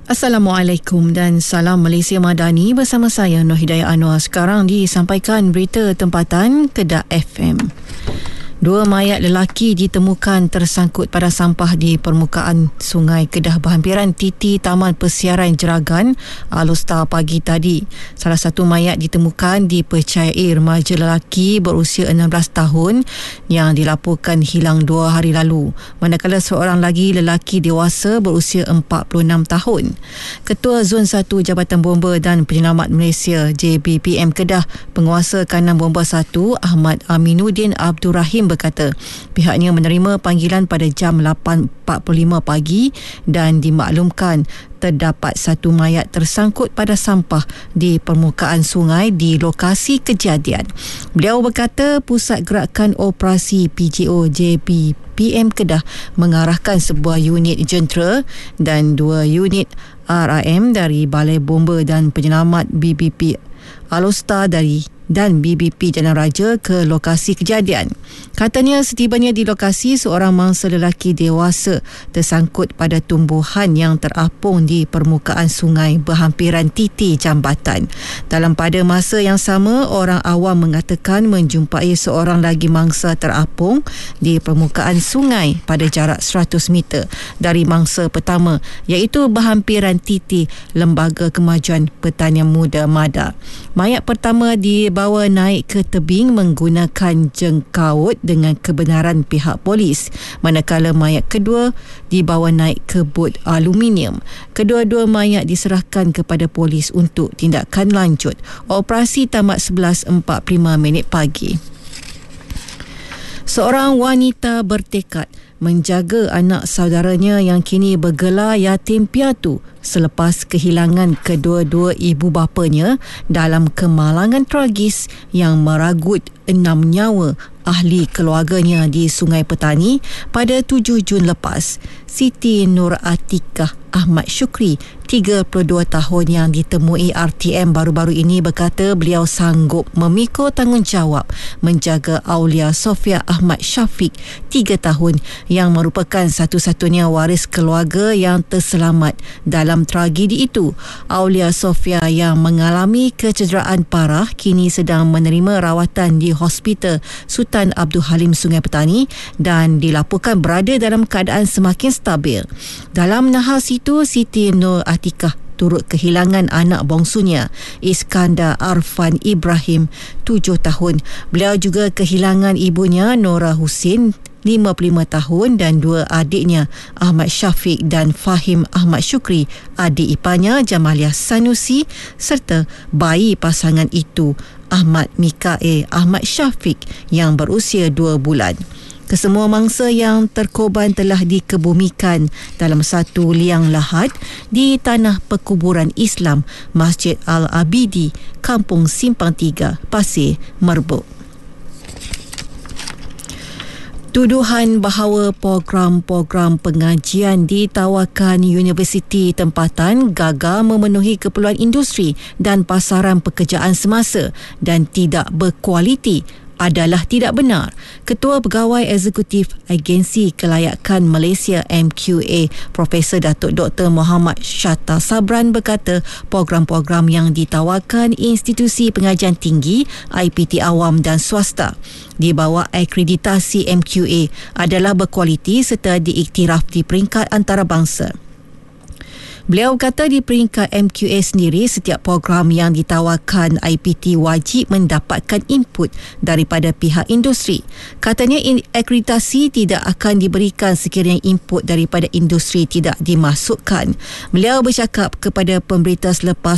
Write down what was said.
Assalamualaikum dan salam Malaysia Madani bersama saya Nur Hidayah Anwar. Sekarang disampaikan berita tempatan Kedah FM. 2 mayat lelaki ditemukan tersangkut pada sampah di permukaan Sungai Kedah berhampiran titi Taman Persiaran Jeragan Alostar pagi tadi. Salah satu mayat ditemukan dipercayai remaja lelaki berusia 16 tahun yang dilaporkan hilang 2 hari lalu, manakala seorang lagi lelaki dewasa berusia 46 tahun. Ketua Zon 1 Jabatan Bomba dan Penyelamat Malaysia JBPM Kedah, Penguasa Kanan Bomba 1 Ahmad Aminuddin Abdul Rahim berkata pihaknya menerima panggilan pada jam 8.45 pagi dan dimaklumkan terdapat satu mayat tersangkut pada sampah di permukaan sungai di lokasi kejadian. Beliau berkata Pusat Gerakan Operasi PGO JBPM Kedah mengarahkan sebuah unit jentera dan 2 unit RAM dari Balai Bomba dan Penyelamat BBP Alostar dan BBP Jalan Raja ke lokasi kejadian. Katanya setibanya di lokasi, seorang mangsa lelaki dewasa tersangkut pada tumbuhan yang terapung di permukaan sungai berhampiran titi jambatan. Dalam pada masa yang sama, orang awam mengatakan menjumpai seorang lagi mangsa terapung di permukaan sungai pada jarak 100 meter dari mangsa pertama, iaitu berhampiran titi Lembaga Kemajuan Pertanian Muda MADA. Mayat pertama dibawa naik ke tebing menggunakan jengkaut dengan kebenaran pihak polis, manakala mayat kedua dibawa naik ke bot aluminium. Kedua-dua mayat diserahkan kepada polis untuk tindakan lanjut. Operasi tamat 11.45 pagi. Seorang wanita bertekad menjaga anak saudaranya yang kini bergelar yatim piatu selepas kehilangan kedua-dua ibu bapanya dalam kemalangan tragis yang meragut 6 nyawa ahli keluarganya di Sungai Petani pada 7 Jun lepas. Siti Nur Atikah Ahmad Syukri, 32 tahun yang ditemui RTM baru-baru ini, berkata beliau sanggup memikul tanggungjawab menjaga Aulia Sofia Ahmad Syafiq, 3 tahun, yang merupakan satu-satunya waris keluarga yang terselamat dalam tragedi itu. Aulia Sofia yang mengalami kecederaan parah kini sedang menerima rawatan di Hospital Sultan Abdul Halim Sungai Petani dan dilaporkan berada dalam keadaan semakin stabil. Dalam nahas itu, Siti Nur Atikah turut kehilangan anak bongsunya Iskandar Arfan Ibrahim, 7 tahun. Beliau juga kehilangan ibunya Nora Husin, 55 tahun, dan 2 adiknya Ahmad Syafiq dan Fahim Ahmad Syukri, adik iparnya Jamaliah Sanusi, serta bayi pasangan itu Ahmad Mikael Ahmad Syafiq yang berusia 2 bulan. Kesemua mangsa yang terkorban telah dikebumikan dalam satu liang lahat di tanah perkuburan Islam Masjid Al-Abidi, Kampung Simpang 3, Pasir Merbuk. Tuduhan bahawa program-program pengajian ditawarkan universiti tempatan gagal memenuhi keperluan industri dan pasaran pekerjaan semasa dan tidak berkualiti adalah tidak benar. Ketua Pegawai Eksekutif Agensi Kelayakan Malaysia MQA, Profesor Datuk Dr. Muhammad Shatta Sabran berkata program-program yang ditawarkan institusi pengajian tinggi, IPT awam dan swasta di bawah akreditasi MQA adalah berkualiti serta diiktiraf di peringkat antarabangsa. Beliau kata di peringkat MQA sendiri, setiap program yang ditawarkan IPT wajib mendapatkan input daripada pihak industri. Katanya akreditasi tidak akan diberikan sekiranya input daripada industri tidak dimasukkan. Beliau bercakap kepada pemberita selepas